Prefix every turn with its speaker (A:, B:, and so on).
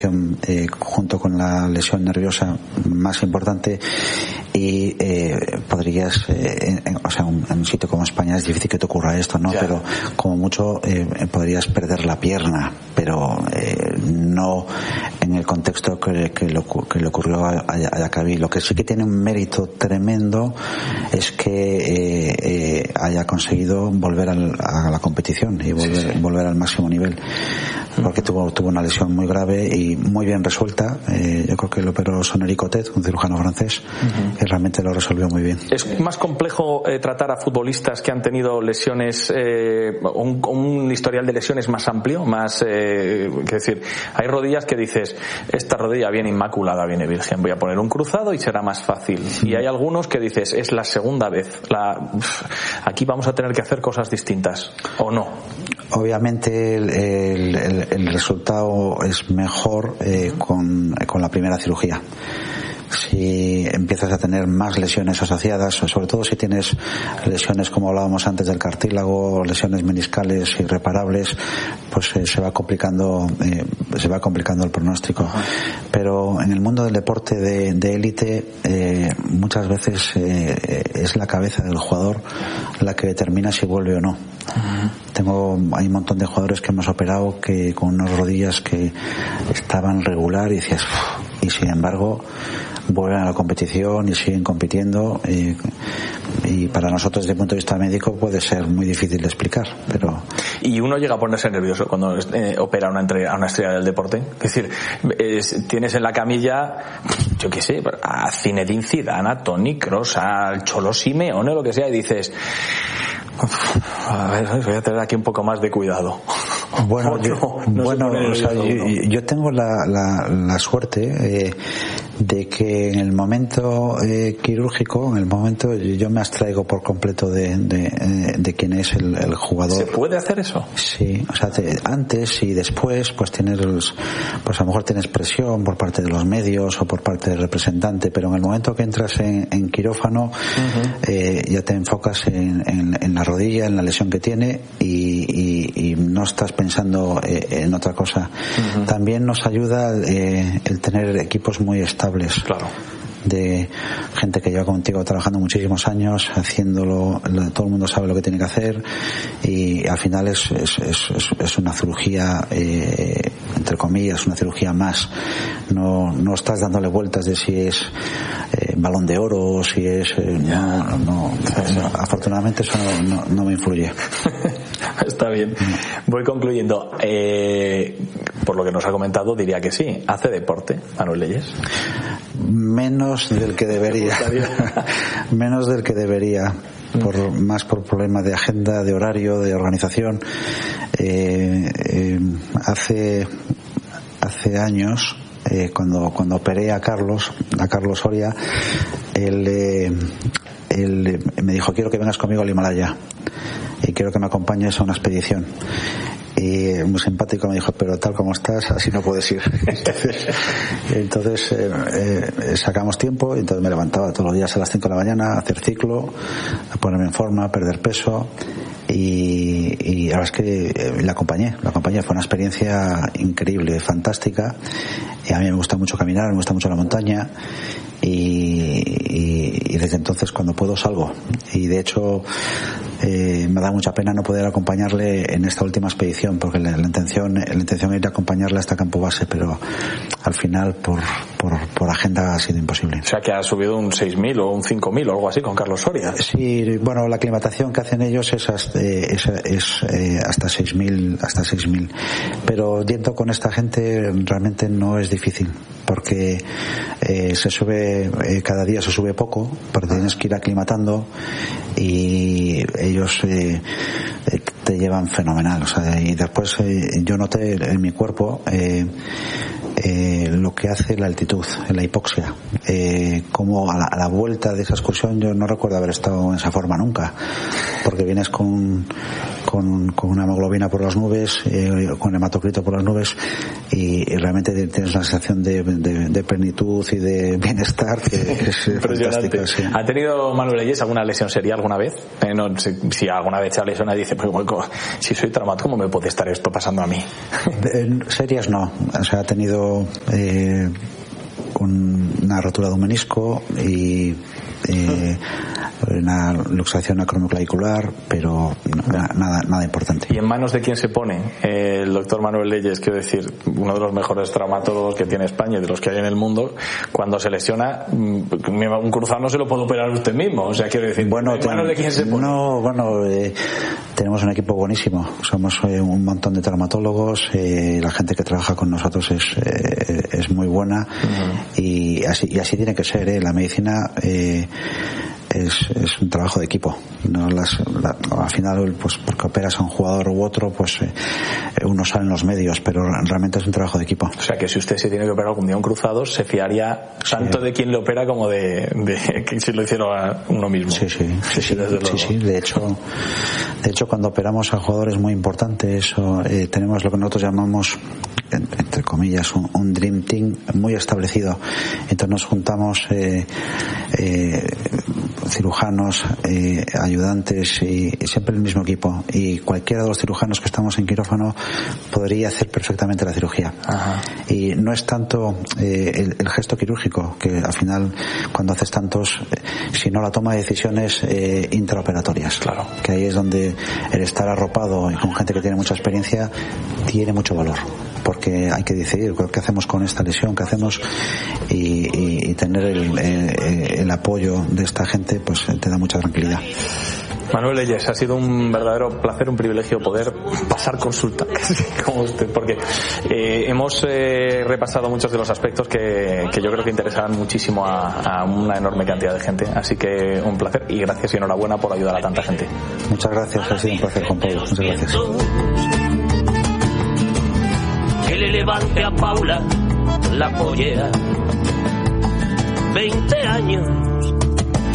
A: junto con la lesión nerviosa más importante, y podrías en un sitio como España es difícil que te ocurra esto, ¿no? Pero como mucho podrías perder la pierna, pero no en el contexto que le ocurrió a Diacabí. Lo que sí que tiene un mérito tremendo es que haya conseguido volver a la competición y volver al máximo nivel, porque tuvo una lesión muy grave y muy bien resuelta. Yo creo que lo operó Sonnery Cotet, un cirujano francés, que realmente lo resolvió muy bien.
B: ¿Es más complejo tratar a futbolistas que han tenido lesiones, un historial de lesiones más amplio? Más, es decir, hay rodillas que dices, esta rodilla viene inmaculada, viene virgen, voy a poner un cruzado y será más fácil. Y hay algunos que dices, es la segunda vez, aquí vamos a tener que hacer cosas distintas, ¿o no?
A: Obviamente el resultado es mejor con la primera cirugía. Si empiezas a tener más lesiones asociadas, sobre todo si tienes lesiones como hablábamos antes del cartílago, lesiones meniscales irreparables, pues se va complicando el pronóstico. Pero en el mundo del deporte de élite muchas veces es la cabeza del jugador la que determina si vuelve o no. Hay un montón de jugadores que hemos operado que con unas rodillas que estaban regular y decías, y sin embargo vuelven a la competición y siguen compitiendo, y para nosotros desde el punto de vista médico puede ser muy difícil de explicar, pero...
B: Y uno llega a ponerse nervioso cuando opera a una estrella del deporte. Es decir, tienes en la camilla, yo qué sé, a Zinedine Zidane, a Toni Kroos, al Cholo Simeone o lo que sea, y dices, a ver, voy a tener aquí un poco más de cuidado.
A: Bueno, yo tengo la suerte de que en el momento quirúrgico, en el momento yo me abstraigo por completo de quién es el jugador.
B: ¿Se puede hacer eso?
A: Sí, o sea, antes y después pues pues a lo mejor tienes presión por parte de los medios o por parte del representante, pero en el momento que entras en quirófano ya te enfocas en la rodilla, en la lesión que tiene, y no estás pensando en otra cosa. También nos ayuda el tener equipos muy estables.
B: Claro.
A: De gente que lleva contigo trabajando muchísimos años, haciéndolo, todo el mundo sabe lo que tiene que hacer, y al final es una cirugía, entre comillas, una cirugía más. No estás dándole vueltas de si es balón de oro o si es no, afortunadamente eso no me influye.
B: Está bien. Voy concluyendo. Por lo que nos ha comentado, diría que sí. ¿Hace deporte, Manuel Leyes?
A: Menos del que debería. Menos del que debería. Más por problemas de agenda, de horario, de organización. Hace años, cuando operé a Carlos Soria, él me dijo, quiero que vengas conmigo al Himalaya y quiero que me acompañes a una expedición. Y muy simpático me dijo, pero tal como estás, así no puedes ir. Entonces sacamos tiempo, y entonces me levantaba todos los días a las 5 de la mañana a hacer ciclo, a ponerme en forma, a perder peso, y la verdad es que la acompañé. Fue una experiencia increíble, fantástica, y a mí me gusta mucho caminar, me gusta mucho la montaña, y desde entonces cuando puedo salgo, y de hecho me da mucha pena no poder acompañarle en esta última expedición, porque la intención era ir a acompañarle hasta Campo Base, pero al final por agenda ha sido imposible.
B: O sea que ha subido un 6.000 o un 5.000 o algo así con Carlos Soria.
A: Sí, bueno, la aclimatación que hacen ellos es hasta 6.000, pero yendo con esta gente realmente no es difícil, porque se sube cada día se sube poco, porque tienes que ir aclimatando, y ellos te llevan fenomenal. O sea, y después yo noté en mi cuerpo lo que hace la altitud, la hipoxia. Como a la vuelta de esa excursión, yo no recuerdo haber estado en esa forma nunca, porque vienes con una hemoglobina por las nubes, con hematocrito por las nubes, y realmente tienes una sensación de plenitud y de bienestar que es fantástica. Sí.
B: ¿Ha tenido Manuel Leyes alguna lesión seria alguna vez? No, si alguna vez se ha lesionado y dice, pues si soy traumático, ¿cómo me puede estar esto pasando a mí?
A: Serias no. O sea, ha tenido una rotura de un menisco y una luxación acromioclavicular, pero nada importante.
B: ¿Y en manos de quién se pone? El doctor Manuel Leyes, quiero decir, uno de los mejores traumatólogos que tiene España y de los que hay en el mundo, cuando se lesiona, un cruzado no se lo puede operar usted mismo. O sea, quiero decir, ¿en manos de quién se pone?
A: Tenemos un equipo buenísimo. Somos un montón de traumatólogos. La gente que trabaja con nosotros es muy buena. Uh-huh. Y así tiene que ser. La medicina es un trabajo de equipo. Al final, pues porque operas a un jugador u otro, pues uno sale en los medios, pero realmente es un trabajo de equipo. O
B: sea, que si usted se tiene que operar algún día un cruzado, se fiaría tanto de quien le opera como de que si lo hiciera uno mismo.
A: Sí. De hecho, cuando operamos a jugadores muy importantes, tenemos lo que nosotros llamamos, entre comillas, un dream team muy establecido. Entonces nos juntamos cirujanos, ayudantes, y siempre el mismo equipo, y cualquiera de los cirujanos que estamos en quirófano podría hacer perfectamente la cirugía. Ajá. Y no es tanto el gesto quirúrgico, que al final cuando haces tantos, sino la toma de decisiones intraoperatorias.
B: Claro.
A: Que ahí es donde el estar arropado con gente que tiene mucha experiencia tiene mucho valor, porque hay que decidir qué hacemos con esta lesión, qué hacemos, y tener el apoyo de esta gente pues te da mucha tranquilidad.
B: Manuel Leyes, ha sido un verdadero placer, un privilegio poder pasar consulta como usted, porque hemos repasado muchos de los aspectos que yo creo que interesarán muchísimo a una enorme cantidad de gente, así que un placer y gracias y enhorabuena por ayudar a tanta gente.
A: Muchas gracias, ha sido un placer, Juan Pablo. Muchas gracias.
C: Que le levante a Paula la pollera, 20 años